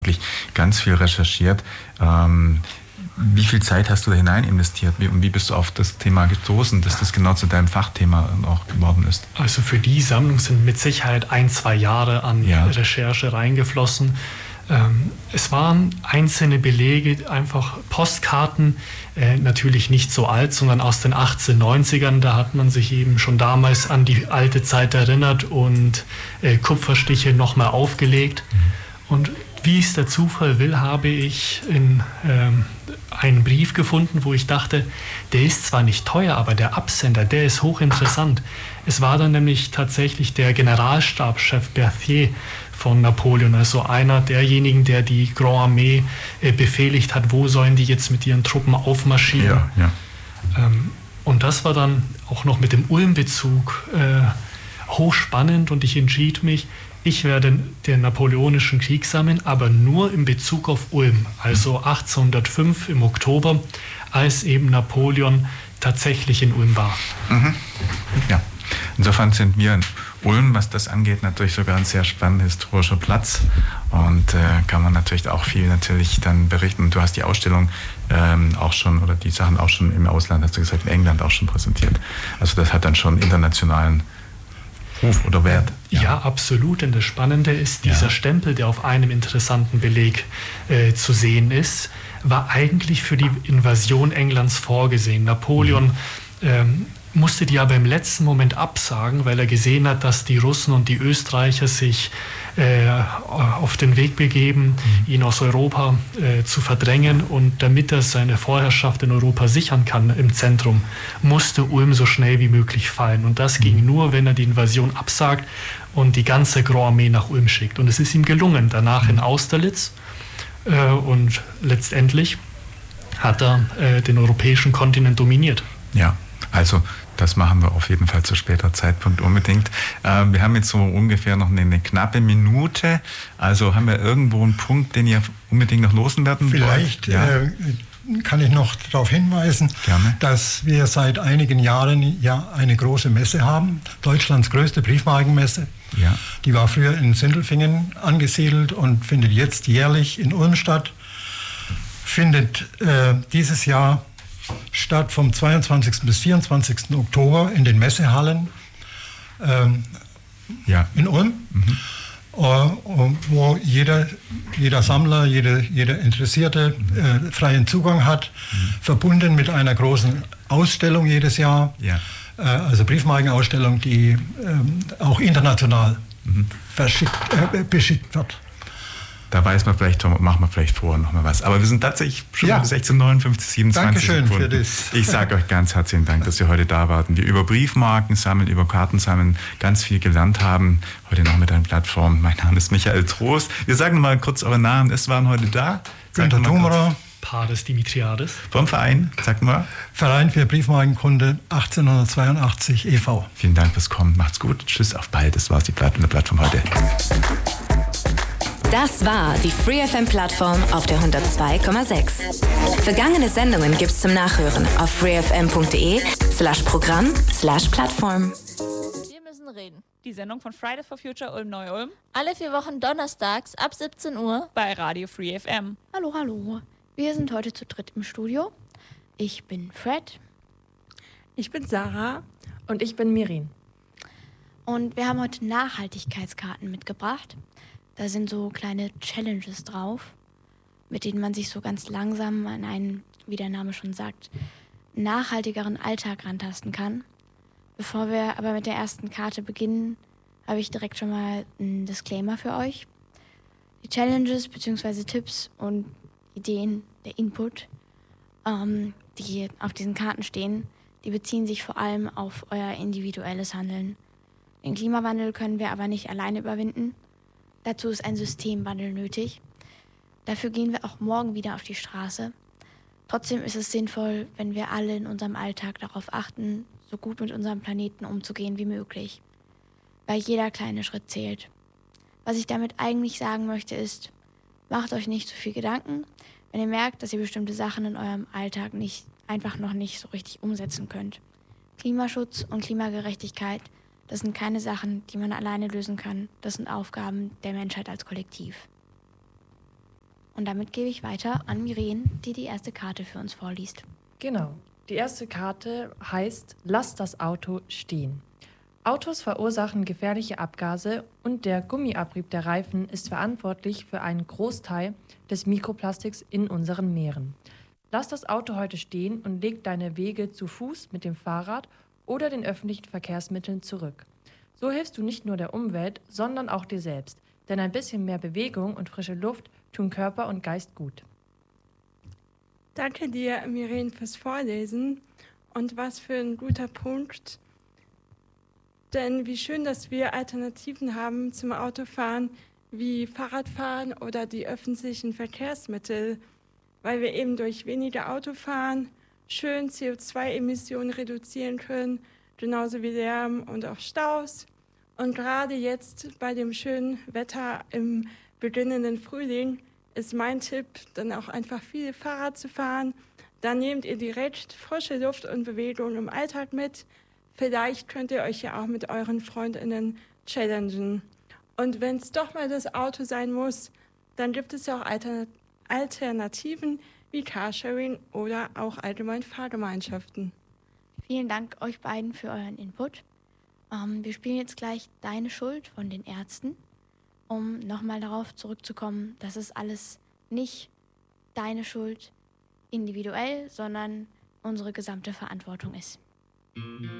wirklich ganz viel recherchiert. Wie viel Zeit hast du da hinein investiert? Wie bist du auf das Thema gestoßen, dass das genau zu deinem Fachthema auch geworden ist? Also für die Sammlung sind mit Sicherheit 1-2 Jahre an Recherche reingeflossen. Es waren einzelne Belege, einfach Postkarten, natürlich nicht so alt, sondern aus den 1890ern. Da hat man sich eben schon damals an die alte Zeit erinnert und Kupferstiche nochmal aufgelegt. Und wie es der Zufall will, habe ich einen Brief gefunden, wo ich dachte, der ist zwar nicht teuer, aber der Absender, der ist hochinteressant. Es war dann nämlich tatsächlich der Generalstabschef Berthier von Napoleon, also einer derjenigen, der die Grande Armee befehligt hat, wo sollen die jetzt mit ihren Truppen aufmarschieren. Und das war dann auch noch mit dem Ulm-Bezug hochspannend und ich entschied mich, ich werde den Napoleonischen Krieg sammeln, aber nur in Bezug auf Ulm, also 1805 im Oktober, als eben Napoleon tatsächlich in Ulm war. Ja, insofern sind wir in Ulm, was das angeht, natürlich sogar ein sehr spannender historischer Platz und kann man natürlich auch viel dann berichten. Und du hast die Ausstellung auch schon, oder die Sachen auch schon im Ausland, hast du gesagt, in England auch schon präsentiert. Also das hat dann schon internationalen Ruf oder Wert. Ja, absolut. Und das Spannende ist, dieser Stempel, der auf einem interessanten Beleg zu sehen ist, war eigentlich für die Invasion Englands vorgesehen. Napoleon musste die aber im letzten Moment absagen, weil er gesehen hat, dass die Russen und die Österreicher sich auf den Weg begeben, ihn aus Europa zu verdrängen. Und damit er seine Vorherrschaft in Europa sichern kann im Zentrum, musste Ulm so schnell wie möglich fallen. Und das ging nur, wenn er die Invasion absagt und die ganze Grande Armee nach Ulm schickt. Und es ist ihm gelungen, danach in Austerlitz. Und letztendlich hat er den europäischen Kontinent dominiert. Ja, also das machen wir auf jeden Fall zu später Zeitpunkt unbedingt. Wir haben jetzt so ungefähr noch eine knappe Minute. Also haben wir irgendwo einen Punkt, den ihr unbedingt noch loswerden wollt? Vielleicht kann ich noch darauf hinweisen, dass wir seit einigen Jahren eine große Messe haben. Deutschlands größte Briefmarkenmesse. Ja. Die war früher in Sindelfingen angesiedelt und findet jetzt jährlich in Ulm statt. Findet dieses Jahr statt vom 22. bis 24. Oktober in den Messehallen in Ulm, wo jeder Sammler, jeder Interessierte freien Zugang hat, verbunden mit einer großen Ausstellung jedes Jahr, also Briefmarkenausstellung, die auch international beschickt wird. Da weiß man vielleicht, machen wir vielleicht vorher noch mal was. Aber wir sind tatsächlich schon 16:59, 27 Dankeschön Sekunden. Für das. Ich sage euch ganz herzlichen Dank, dass ihr heute da wart und wir über Briefmarken sammeln, über Karten sammeln, ganz viel gelernt haben. Heute noch mit einer Plattform. Mein Name ist Michael Trost. Wir sagen mal kurz eure Namen. Es waren heute da. Günther Thumerer. Paris Dimitriades. Vom Verein, sag mal. Verein für Briefmarkenkunde 1882 e.V. Vielen Dank fürs Kommen. Macht's gut. Tschüss, auf bald. Das war's, die Plattform heute. Das war die FreeFM-Plattform auf der 102,6. Vergangene Sendungen gibt's zum Nachhören auf freefm.de/Programm/Plattform. Wir müssen reden. Die Sendung von Fridays for Future Ulm Neu-Ulm. Alle 4 Wochen donnerstags ab 17 Uhr bei Radio Free FM. Hallo, hallo. Wir sind heute zu dritt im Studio. Ich bin Fred. Ich bin Sarah. Und ich bin Mirin. Und wir haben heute Nachhaltigkeitskarten mitgebracht. Da sind so kleine Challenges drauf, mit denen man sich so ganz langsam an einen, wie der Name schon sagt, nachhaltigeren Alltag rantasten kann. Bevor wir aber mit der ersten Karte beginnen, habe ich direkt schon mal einen Disclaimer für euch. Die Challenges bzw. Tipps und Ideen, der Input, die auf diesen Karten stehen, die beziehen sich vor allem auf euer individuelles Handeln. Den Klimawandel können wir aber nicht alleine überwinden. Dazu ist ein Systemwandel nötig. Dafür gehen wir auch morgen wieder auf die Straße. Trotzdem ist es sinnvoll, wenn wir alle in unserem Alltag darauf achten, so gut mit unserem Planeten umzugehen wie möglich. Weil jeder kleine Schritt zählt. Was ich damit eigentlich sagen möchte ist, macht euch nicht zu viel Gedanken, wenn ihr merkt, dass ihr bestimmte Sachen in eurem Alltag einfach noch nicht so richtig umsetzen könnt. Klimaschutz und Klimagerechtigkeit, das sind keine Sachen, die man alleine lösen kann. Das sind Aufgaben der Menschheit als Kollektiv. Und damit gebe ich weiter an Miren, die die erste Karte für uns vorliest. Genau. Die erste Karte heißt Lass das Auto stehen. Autos verursachen gefährliche Abgase und der Gummiabrieb der Reifen ist verantwortlich für einen Großteil des Mikroplastiks in unseren Meeren. Lass das Auto heute stehen und leg deine Wege zu Fuß, mit dem Fahrrad oder den öffentlichen Verkehrsmitteln zurück. So hilfst du nicht nur der Umwelt, sondern auch dir selbst. Denn ein bisschen mehr Bewegung und frische Luft tun Körper und Geist gut. Danke dir, Miren, fürs Vorlesen. Und was für ein guter Punkt. Denn wie schön, dass wir Alternativen haben zum Autofahren, wie Fahrradfahren oder die öffentlichen Verkehrsmittel, weil wir eben durch weniger Autofahren schön CO2-Emissionen reduzieren können, genauso wie Lärm und auch Staus. Und gerade jetzt bei dem schönen Wetter im beginnenden Frühling ist mein Tipp, dann auch einfach viel Fahrrad zu fahren. Dann nehmt ihr direkt frische Luft und Bewegung im Alltag mit. Vielleicht könnt ihr euch ja auch mit euren FreundInnen challengen. Und wenn es doch mal das Auto sein muss, dann gibt es ja auch Alternativen wie Carsharing oder auch allgemein Fahrgemeinschaften. Vielen Dank euch beiden für euren Input. Wir spielen jetzt gleich Deine Schuld von den Ärzten, um nochmal darauf zurückzukommen, dass es alles nicht deine Schuld individuell, sondern unsere gesamte Verantwortung ist.